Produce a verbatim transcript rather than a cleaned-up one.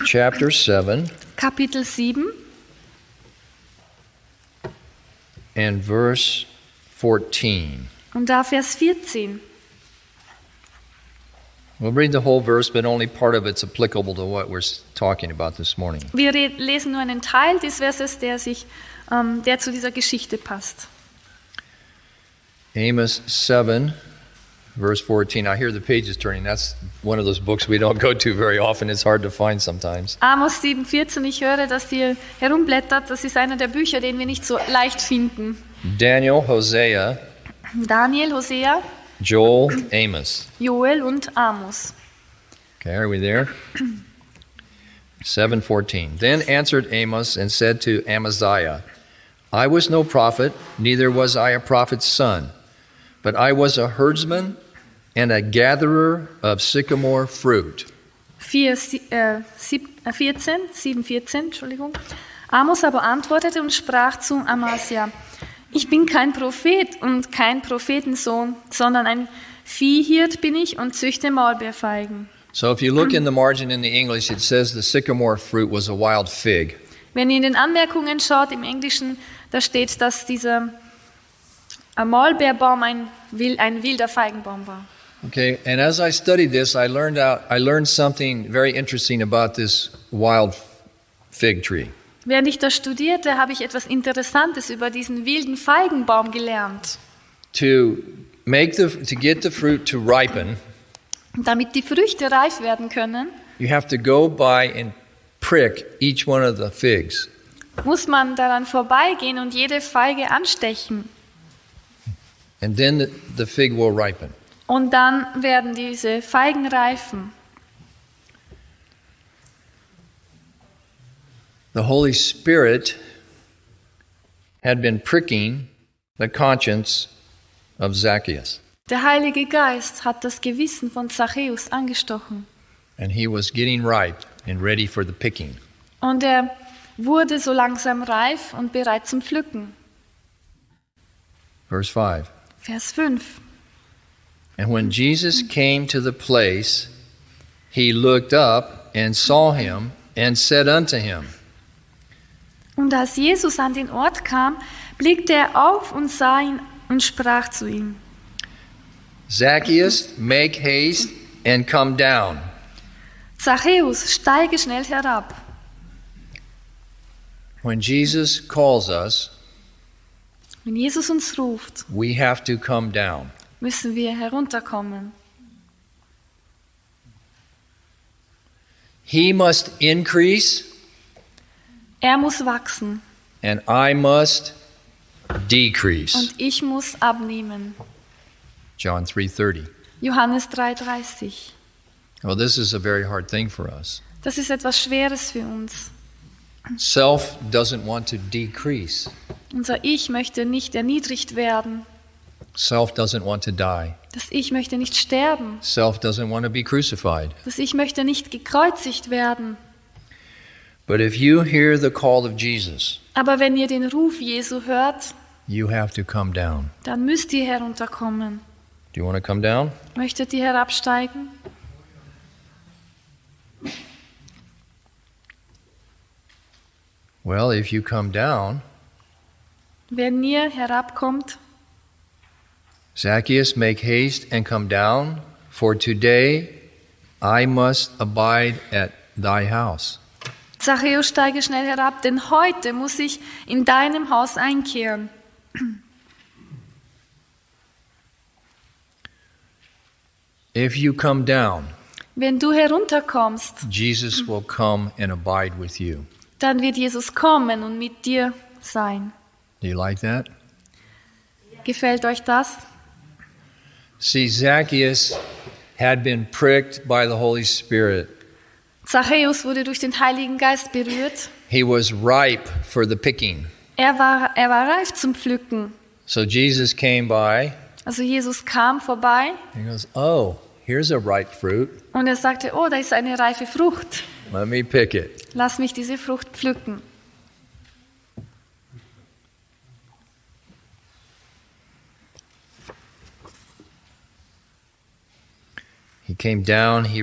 chapter seven Kapitel sieben and verse fourteen. und da Vers vierzehn. We'll read the whole verse, but only part of it's applicable to what we're talking about this morning. Wir re- lesen nur einen Teil des Verses, der sich, ähm, der zu dieser Geschichte passt. Amos seven, verse fourteen. I hear the pages turning. That's one of those books we don't go to very often. It's hard to find sometimes. Amos sieben vierzehn, ich höre, dass ihr herumblättert. Das ist einer der Bücher, den wir nicht so leicht finden. Daniel, Hosea, Daniel, Hosea, Joel, Amos. Joel und Amos. Okay, are we there? seven fourteen. Then answered Amos and said to Amaziah, I was no prophet, neither was I a prophet's son, but I was a herdsman and a gatherer of sycamore fruit. vier, äh, sieb, äh, vierzehn, sieben vierzehn, Entschuldigung. Amos aber antwortete und sprach zu Amasia, ich bin kein Prophet und kein Prophetensohn, sondern ein Viehhirt bin ich und züchte Maulbeerfeigen. So if you look in the margin in the English, it says the sycamore fruit was a wild fig. Wenn ihr in den Anmerkungen schaut, im Englischen, da steht, dass dieser Maulbeerbaum ein, ein wilder Feigenbaum war. Okay, and as I studied this, I learned out I learned something very interesting about this wild fig tree. Während ich das studierte, habe ich etwas Interessantes über diesen wilden Feigenbaum gelernt. To make the to get the fruit to ripen, Damit die Früchte reif werden können, you have to go by and prick each one of the figs. muss man daran vorbeigehen und jede Feige anstechen. And then the, the fig will ripen. Und dann werden diese Feigen reifen. The Holy Spirit had been pricking the conscience of Zacchaeus, Der Heilige Geist hat das Gewissen von Zachäus angestochen. and he was getting ripe and ready for the picking. Und er wurde so langsam reif und bereit zum Pflücken. Verse five. Vers fünf. And when Jesus came to the place, he looked up and saw him and said unto him, Und als Jesus an den Ort kam, blickte er auf und sah ihn und sprach zu ihm. Zacchaeus, make haste and come down. Zachäus, steige schnell herab. When Jesus calls us, Wenn Jesus uns ruft, we have to come down. müssen wir herunterkommen. He must increase Er muss wachsen and I must decrease. und ich muss abnehmen. John three thirty. Johannes drei dreißig. Well, this is a very hard thing for us. Das ist etwas Schweres für uns. Self doesn't want to decrease. Unser Ich möchte nicht erniedrigt werden. Self doesn't want to die. Das Ich möchte nicht sterben. Self doesn't want to be crucified. Das Ich möchte nicht gekreuzigt werden. But if you hear the call of Jesus, Aber wenn ihr den Ruf Jesu hört, you have to come down. dann müsst ihr herunterkommen. Do you want to come down? Möchtet ihr herabsteigen? Well, if you come down, Wenn ihr herabkommt, Zacchaeus, make haste and come down, for today I must abide at thy house. Zachäus, steige schnell herab, denn heute muss ich in deinem Haus einkehren. If you come down, Wenn du herunterkommst, Jesus will come and abide with you. dann wird Jesus kommen und mit dir sein. Do you like that? Gefällt euch das? See, Zacchaeus had been pricked by the Holy Spirit. Zachäus wurde durch den Heiligen Geist berührt. He was ripe for the picking. Er war, er war reif zum Pflücken. So Jesus came by Also Jesus kam vorbei and he goes, oh, here's a ripe fruit. und er sagte, oh, da ist eine reife Frucht. Let me pick it. Lass mich diese Frucht pflücken. He came down, he